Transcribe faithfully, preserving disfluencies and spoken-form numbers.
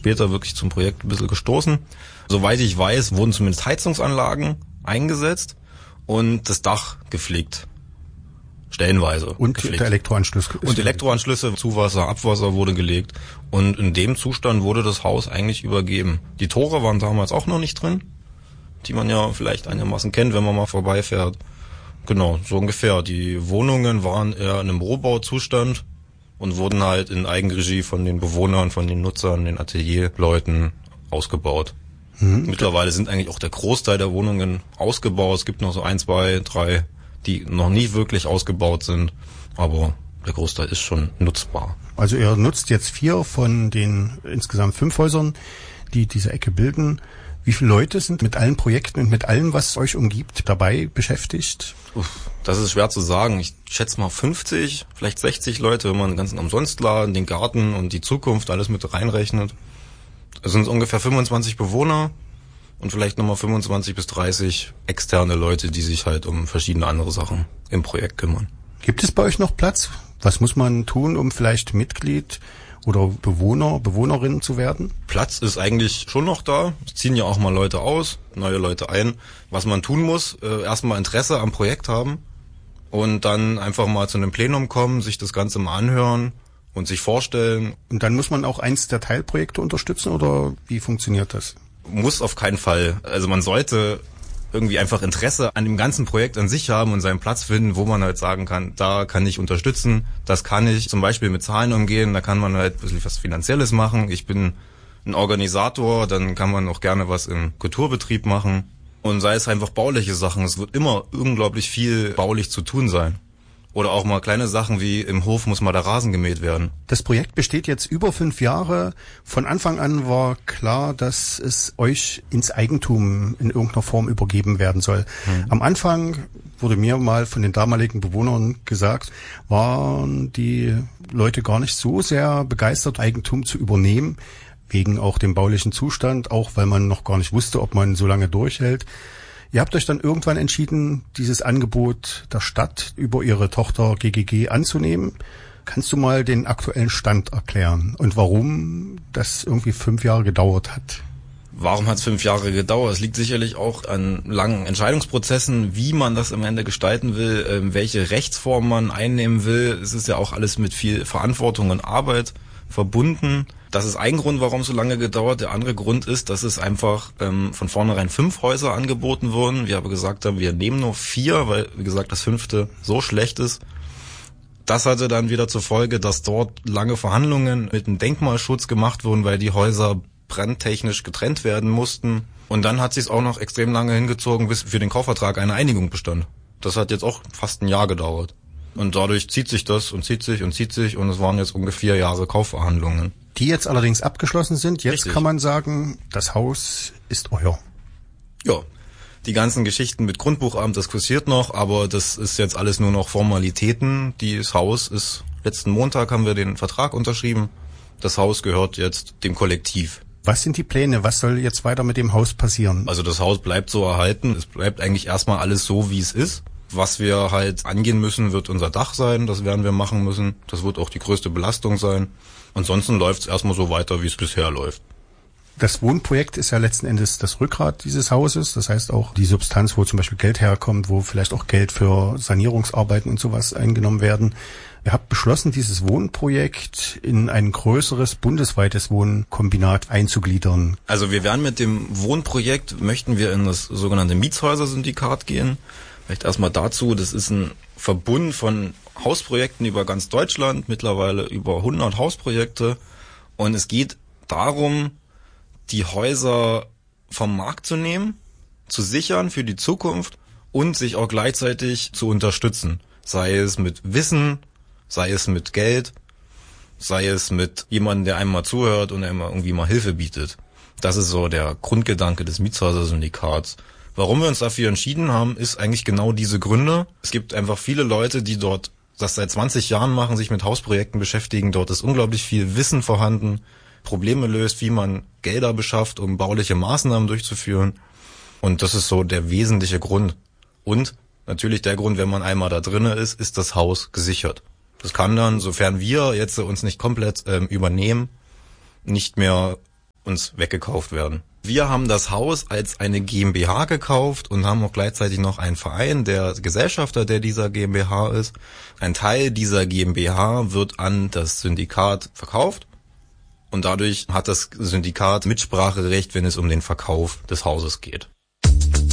später wirklich zum Projekt ein bisschen gestoßen. Soweit ich weiß, wurden zumindest Heizungsanlagen eingesetzt und das Dach gepflegt. Stellenweise. Und gepflegt. der Elektroanschluss. Und Elektroanschlüsse, Zuwasser, Abwasser wurde gelegt. Und in dem Zustand wurde das Haus eigentlich übergeben. Die Tore waren damals auch noch nicht drin, die man ja vielleicht einigermaßen kennt, wenn man mal vorbeifährt. Genau, so ungefähr. Die Wohnungen waren eher in einem Rohbauzustand und wurden halt in Eigenregie von den Bewohnern, von den Nutzern, den Atelierleuten ausgebaut. Mhm. Mittlerweile sind eigentlich auch der Großteil der Wohnungen ausgebaut. Es gibt noch so ein, zwei, drei, die noch nicht wirklich ausgebaut sind, aber der Großteil ist schon nutzbar. Also ihr nutzt jetzt vier von den insgesamt fünf Häusern, die diese Ecke bilden. Wie viele Leute sind mit allen Projekten und mit allem, was euch umgibt, dabei beschäftigt? Uff, das ist schwer zu sagen. Ich schätze mal fünfzig, vielleicht sechzig Leute, wenn man den ganzen Umsonstladen, den Garten und die Zukunft alles mit reinrechnet. Es sind ungefähr fünfundzwanzig Bewohner und vielleicht nochmal fünfundzwanzig bis dreißig externe Leute, die sich halt um verschiedene andere Sachen im Projekt kümmern. Gibt es bei euch noch Platz? Was muss man tun, um vielleicht Mitglied oder Bewohner, Bewohnerin zu werden? Platz ist eigentlich schon noch da. Es ziehen ja auch mal Leute aus, neue Leute ein. Was man tun muss, äh, erstmal Interesse am Projekt haben und dann einfach mal zu einem Plenum kommen, sich das Ganze mal anhören und sich vorstellen. Und dann muss man auch eins der Teilprojekte unterstützen oder wie funktioniert das? Muss auf keinen Fall. Also man sollte irgendwie einfach Interesse an dem ganzen Projekt an sich haben und seinen Platz finden, wo man halt sagen kann, da kann ich unterstützen, das kann ich zum Beispiel mit Zahlen umgehen, da kann man halt ein bisschen was Finanzielles machen. Ich bin ein Organisator, dann kann man auch gerne was im Kulturbetrieb machen. Und sei es einfach bauliche Sachen, es wird immer unglaublich viel baulich zu tun sein. Oder auch mal kleine Sachen wie im Hof muss mal der Rasen gemäht werden. Das Projekt besteht jetzt über fünf Jahre. Von Anfang an war klar, dass es euch ins Eigentum in irgendeiner Form übergeben werden soll. Hm. Am Anfang wurde mir mal von den damaligen Bewohnern gesagt, waren die Leute gar nicht so sehr begeistert, Eigentum zu übernehmen, wegen auch dem baulichen Zustand, auch weil man noch gar nicht wusste, ob man so lange durchhält. Ihr habt euch dann irgendwann entschieden, dieses Angebot der Stadt über ihre Tochter G G G anzunehmen. Kannst du mal den aktuellen Stand erklären und warum das irgendwie fünf Jahre gedauert hat? Warum hat es fünf Jahre gedauert? Es liegt sicherlich auch an langen Entscheidungsprozessen, wie man das am Ende gestalten will, welche Rechtsform man einnehmen will. Es ist ja auch alles mit viel Verantwortung und Arbeit verbunden. Das ist ein Grund, warum es so lange gedauert. Der andere Grund ist, dass es einfach ähm, von vornherein fünf Häuser angeboten wurden. Wir aber gesagt haben, wir nehmen nur vier, weil, wie gesagt, das fünfte so schlecht ist. Das hatte dann wieder zur Folge, dass dort lange Verhandlungen mit dem Denkmalschutz gemacht wurden, weil die Häuser brandtechnisch getrennt werden mussten. Und dann hat es sich auch noch extrem lange hingezogen, bis für den Kaufvertrag eine Einigung bestand. Das hat jetzt auch fast ein Jahr gedauert. Und dadurch zieht sich das und zieht sich und zieht sich und es waren jetzt ungefähr vier Jahre Kaufverhandlungen. Die jetzt allerdings abgeschlossen sind. Jetzt Richtig. Kann man sagen, das Haus ist euer. Ja, die ganzen Geschichten mit Grundbuchamt, das kursiert noch, aber das ist jetzt alles nur noch Formalitäten. Das Haus ist, letzten Montag haben wir den Vertrag unterschrieben. Das Haus gehört jetzt dem Kollektiv. Was sind die Pläne? Was soll jetzt weiter mit dem Haus passieren? Also das Haus bleibt so erhalten. Es bleibt eigentlich erstmal alles so, wie es ist. Was wir halt angehen müssen, wird unser Dach sein. Das werden wir machen müssen. Das wird auch die größte Belastung sein. Ansonsten läuft es erstmal so weiter, wie es bisher läuft. Das Wohnprojekt ist ja letzten Endes das Rückgrat dieses Hauses. Das heißt auch die Substanz, wo zum Beispiel Geld herkommt, wo vielleicht auch Geld für Sanierungsarbeiten und sowas eingenommen werden. Ihr habt beschlossen, dieses Wohnprojekt in ein größeres bundesweites Wohnkombinat einzugliedern. Also wir werden mit dem Wohnprojekt, möchten wir in das sogenannte Mietshäuser-Syndikat gehen. Vielleicht erstmal dazu, das ist ein Verbund von Hausprojekten über ganz Deutschland, mittlerweile über hundert Hausprojekte. Und es geht darum, die Häuser vom Markt zu nehmen, zu sichern für die Zukunft und sich auch gleichzeitig zu unterstützen. Sei es mit Wissen, sei es mit Geld, sei es mit jemandem, der einem mal zuhört und einem irgendwie mal Hilfe bietet. Das ist so der Grundgedanke des Mietshäuser-Syndikats. Warum wir uns dafür entschieden haben, ist eigentlich genau diese Gründe. Es gibt einfach viele Leute, die dort das seit zwanzig Jahren machen, sich mit Hausprojekten beschäftigen. Dort ist unglaublich viel Wissen vorhanden, Probleme löst, wie man Gelder beschafft, um bauliche Maßnahmen durchzuführen. Und das ist so der wesentliche Grund. Und natürlich der Grund, wenn man einmal da drinne ist, ist das Haus gesichert. Das kann dann, sofern wir jetzt uns nicht komplett ähm, übernehmen, nicht mehr uns weggekauft werden. Wir haben das Haus als eine GmbH gekauft und haben auch gleichzeitig noch einen Verein, der Gesellschafter der dieser GmbH ist. Ein Teil dieser GmbH wird an das Syndikat verkauft und dadurch hat das Syndikat Mitspracherecht, wenn es um den Verkauf des Hauses geht.